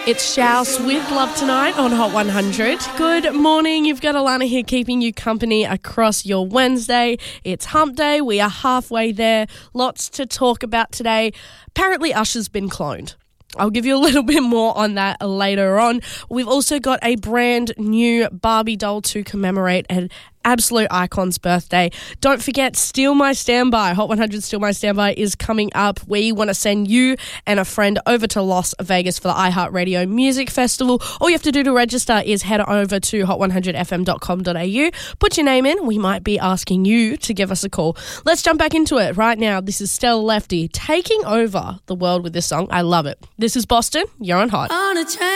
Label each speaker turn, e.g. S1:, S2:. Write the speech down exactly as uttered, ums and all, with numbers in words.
S1: It's Shouse with Love Tonight on Hot one hundred. Good morning. You've got Alana here keeping you company across your Wednesday. It's hump day. We are halfway there. Lots to talk about today. Apparently Usher's been cloned. I'll give you a little bit more on that later on. We've also got a brand new Barbie doll to commemorate an absolute icon's birthday. Don't forget, Steal My Standby. Hot one hundred Steal My Standby is coming up. We want to send you and a friend over to Las Vegas for the iHeartRadio Music Festival. All you have to do to register is head over to hot one hundred f m dot com dot a u. Put your name in. We might be asking you to give us a call. Let's jump back into it right now. This is Stella Lefty taking over the world with this song. I love it. This is Boston. You're on Hot.
S2: On a train.